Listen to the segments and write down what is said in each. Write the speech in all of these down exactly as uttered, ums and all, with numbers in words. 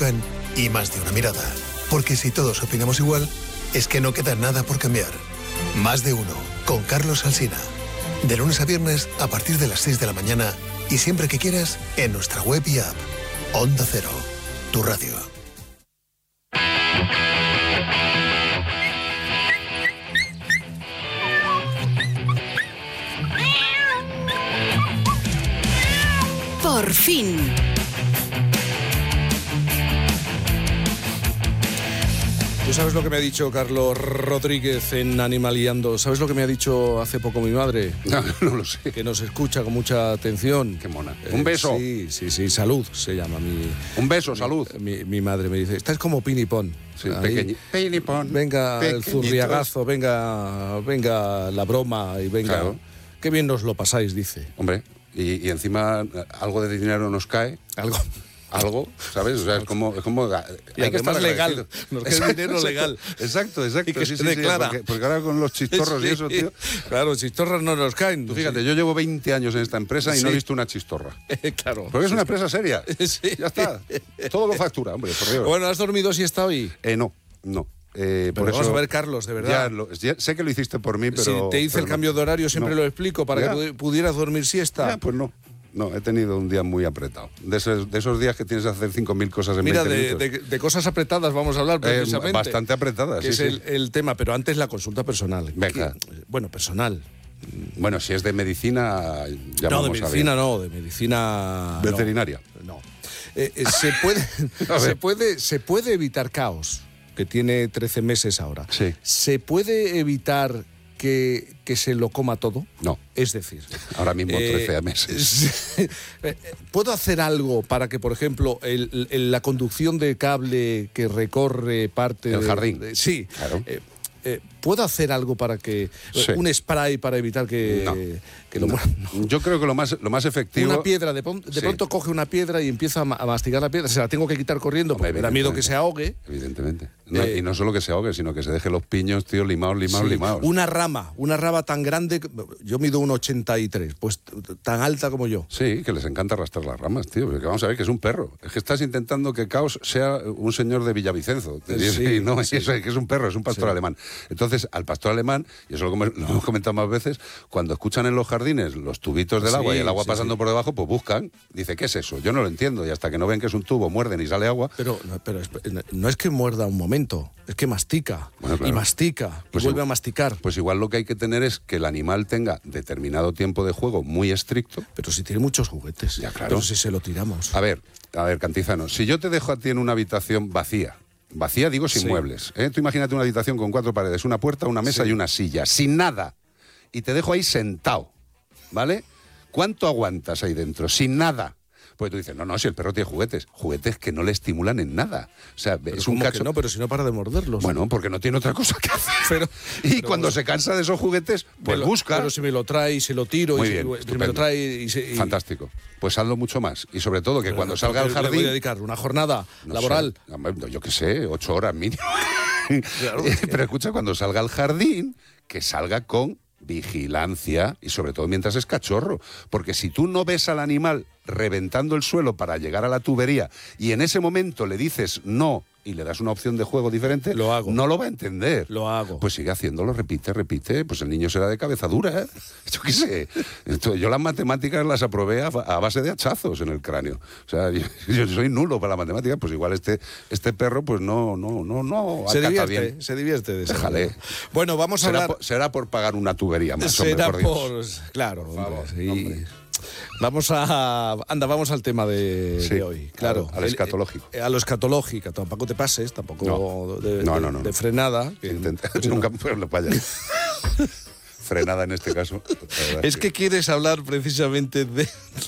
equivocan y más de una mirada. Porque si todos opinamos igual, es que no queda nada por cambiar. Más de uno, con Carlos Alsina. De lunes a viernes a partir de las seis de la mañana y siempre que quieras en nuestra web y app. Onda Cero, tu radio. Por fin. ¿Tú sabes lo que me ha dicho Carlos Rodríguez en Animaliando? ¿Sabes lo que me ha dicho hace poco mi madre? No, no lo sé. Que nos escucha con mucha atención. Qué mona. Eh, Un beso. Sí, sí, sí. Salud se llama mi... Un beso, salud. Mi, mi madre me dice, estás como Pinipón. Sí, pequeñi- Pinipón. Venga el Pequeñitos. zurriagazo, venga, venga la broma y venga... Claro. Qué bien nos lo pasáis, dice. Hombre, y, y encima algo de dinero nos cae. Algo... Algo, ¿sabes? O sea, es como... Es como y además legal, nos queda dinero legal. Exacto, exacto. Y que sí, se sí, sí, declara. porque, porque ahora con los chistorros Sí, y eso, tío... Claro, chistorras no nos caen. Tú fíjate, yo llevo veinte años en esta empresa y Sí. no he visto una chistorra. Claro. Porque es una empresa seria. Sí. Ya está. Todo lo factura, hombre, por Dios. Bueno, ¿has dormido siesta hoy? Eh, no, no. Eh, Pero por vamos eso, a ver, Carlos, de verdad. Ya lo- ya sé que lo hiciste por mí, pero... si te hice pero el no. cambio de horario, siempre No. lo explico, para Ya. que pudieras dormir siesta. Ya, pues no. No, he tenido un día muy apretado. De esos, de esos días que tienes que hacer cinco mil cosas en Mira, veinte de, minutos. de- de cosas apretadas vamos a hablar Eh, precisamente. bastante apretadas, que sí, es sí. el, el tema, pero antes la consulta personal. Venga. Que- bueno, personal. Bueno, si es de medicina, ya no, de vamos a medicina ver. no, de medicina... no. Veterinaria. No. Eh, eh, se, puede, A se, ver. puede, se puede evitar caos, que tiene trece meses ahora. Sí. ¿Se puede evitar que, que se lo coma todo? No. Es decir... Ahora mismo eh, trece meses. ¿Puedo hacer algo para que, por ejemplo, el- el- la conducción de cable que recorre parte El de- jardín. de- sí. Claro. Eh, eh, ¿Puedo hacer algo para que... Sí. un spray para evitar que, No. que lo No. muera? No. Yo creo que lo más, lo más efectivo... Una piedra, de, pon- de Sí. pronto coge una piedra y empieza a, ma- a masticar la piedra. Se la tengo que quitar corriendo porque Hombre, me da miedo que evidentemente. se ahogue. Evidentemente. No, Eh, y no solo que se ahogue, sino que se deje los piños, tío, limados, limados, Sí. limados. Una rama, una rama tan grande, que- yo mido un ochenta y tres, pues t- t- tan alta como yo. Sí, que les encanta arrastrar las ramas, tío. Porque vamos a ver que es un perro. Es que estás intentando que Caos sea un señor de Villavicenzo. Sí, Y no, sí. eso es que es un perro, es un pastor Sí. alemán. Entonces, al pastor alemán, y eso lo, come- lo hemos comentado más veces, cuando escuchan en los jardines los tubitos del Sí, agua y el agua sí, pasando sí. por debajo, pues buscan. Dice, ¿qué es eso? Yo no lo entiendo. Y hasta que no ven que es un tubo, muerden y sale agua. Pero, no, pero esp- no es que muerda un momento, es que mastica, Bueno, claro. y mastica, Pues y vuelve igual- a masticar. Pues igual lo que hay que tener es que el animal tenga determinado tiempo de juego muy estricto. Pero si tiene muchos juguetes, Ya, claro. pero si se lo tiramos. A ver, a ver, Cantizano, si yo te dejo a ti en una habitación vacía, vacía digo sin Sí. muebles, ¿eh? Tú imagínate una habitación con cuatro paredes, una puerta, una mesa Sí. y una silla, sin nada, y te dejo ahí sentado, ¿vale? ¿Cuánto aguantas ahí dentro? Sin nada. Pues tú dices, no, no, si el perro tiene juguetes, juguetes que no le estimulan en nada. O sea, Pero es un ¿cómo que cacho... no, pero si no para de morderlos. Bueno, porque no tiene otra cosa que hacer. Pero- y pero cuando vamos- se cansa de esos juguetes, pues Me lo- busca... Pero si me lo trae y se lo tiro, Muy y, bien, si- si me estupendo. lo trae y... se- y- Fantástico. Pues hazlo mucho más. Y sobre todo que pero- cuando pero salga al ¿qué le jardín... voy a dedicar una jornada No laboral. sé, hombre, yo qué sé, ocho horas mínimo. Claro. Pero escucha, cuando salga al jardín, que salga con vigilancia y sobre todo mientras es cachorro. Porque si tú no ves al animal reventando el suelo para llegar a la tubería y en ese momento le dices no y le das una opción de juego diferente, Lo hago. no lo va a entender. Lo hago. Pues sigue haciéndolo, repite, repite. Pues el niño será de cabeza dura, ¿eh? Yo qué sé. Entonces, yo las matemáticas las aprobé a, a base de hachazos en el cráneo. O sea, yo, yo soy nulo para las matemáticas, pues igual este, este perro, pues no, no, no, no Se acata divierte, bien. se divierte. De esa Déjale. manera. Bueno, vamos a Será hablar... por, será por pagar una tubería más, hombre, Será por Dios. por... Claro, hombre, favor, sí. hombre. Vamos a... Anda, vamos al tema de, Sí, de hoy. Claro. al- al El- escatológico. eh, a lo escatológico. Tampoco te pases, tampoco No. de, No, de- no, no, de no. frenada. que- Intenta- pues nunca no. pues, vaya. Frenada en este caso. La verdad Es que quieres hablar precisamente de...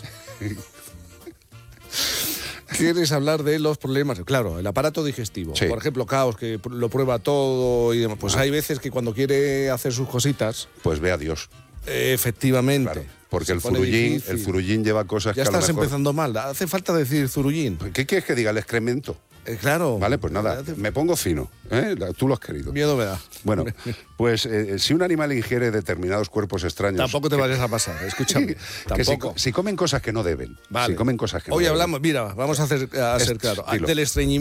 Quieres hablar de los problemas, claro, el aparato digestivo. Sí. Por ejemplo, Caos, que pr- lo prueba todo y demás. Pues Ah. hay veces que cuando quiere hacer sus cositas, Pues ve a Dios. eh, efectivamente. Claro, porque se el pone zurullín, difícil. el zurullín lleva cosas Ya que a lo estás mejor- empezando mal. Hace falta decir zurullín. ¿Qué quieres que diga? El excremento. Eh, claro. Vale, pues nada, Hace- me pongo fino. ¿eh? Tú lo has querido. Miedo me da. Bueno, pues eh, si un animal ingiere determinados cuerpos extraños... Tampoco te vayas a pasar, escúchame. que si, Tampoco. si comen cosas que no deben. Vale. Si comen cosas que no Hoy deben. hablamos, mira, vamos a, hacer, a ser Es- claro. dilo. Del estreñimiento